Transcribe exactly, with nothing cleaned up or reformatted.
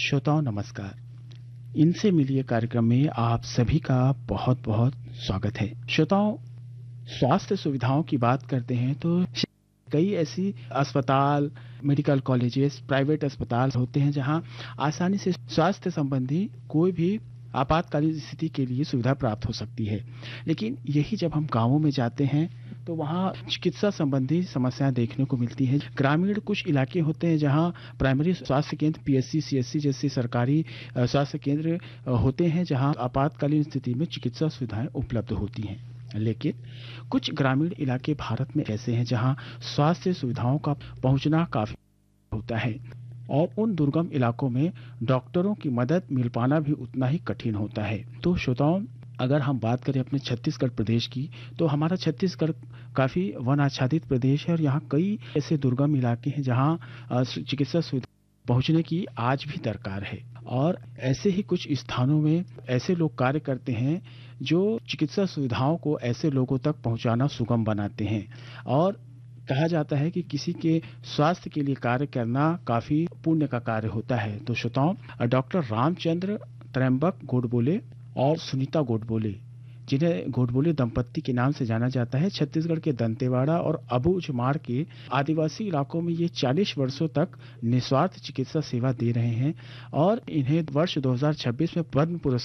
श्रोताओं नमस्कार। इनसे मिलिए कार्यक्रम में आप सभी का बहुत बहुत स्वागत है। श्रोताओं, स्वास्थ्य सुविधाओं की बात करते हैं तो कई ऐसी अस्पताल, मेडिकल कॉलेजेस, प्राइवेट अस्पताल होते हैं जहां आसानी से स्वास्थ्य संबंधी कोई भी आपातकालीन स्थिति के लिए सुविधा प्राप्त हो सकती है। लेकिन यही जब हम गांवों में जाते हैं तो वहाँ चिकित्सा संबंधी समस्याएं देखने को मिलती हैं। ग्रामीण कुछ इलाके होते हैं जहाँ प्राइमरी स्वास्थ्य केंद्र, पीएचसी, सीएचसी जैसे सरकारी स्वास्थ्य केंद्र होते हैं जहाँ आपातकालीन स्थिति में चिकित्सा सुविधाएं उपलब्ध होती हैं। लेकिन कुछ ग्रामीण इलाके भारत में ऐसे हैं जहाँ स्वास्थ्य सुविधाओं का पहुंचना काफी होता है और उन दुर्गम इलाकों में डॉक्टरों की मदद मिल पाना भी उतना ही कठिन होता है। तो श्रोताओं, अगर हम बात करें अपने छत्तीसगढ़ प्रदेश की, तो हमारा छत्तीसगढ़ काफी वन आच्छादित प्रदेश है और यहाँ कई ऐसे दुर्गम इलाके हैं जहाँ चिकित्सा सुविधा पहुंचने की आज भी दरकार है। और ऐसे ही कुछ स्थानों में ऐसे लोग कार्य करते हैं जो चिकित्सा सुविधाओं को ऐसे लोगों तक पहुंचाना सुगम बनाते हैं। और कहा जाता है कि किसी के स्वास्थ्य के लिए कार्य करना काफी पुण्य का कार्य होता है। तो श्रोताओं, डॉक्टर रामचंद्र त्रयंबक गोडबोले और सुनीता गोडबोले, जिन्हें गोडबोले दंपत्ति के नाम से जाना जाता है, छत्तीसगढ़ के दंतेवाड़ा और अबूझमाड़ के आदिवासी इलाकों में ये चालीस वर्षों तक निस्वार्थ चिकित्सा सेवा दे रहे हैं और इन्हें वर्ष दो हज़ार छब्बीस में पद्म पुरस्कार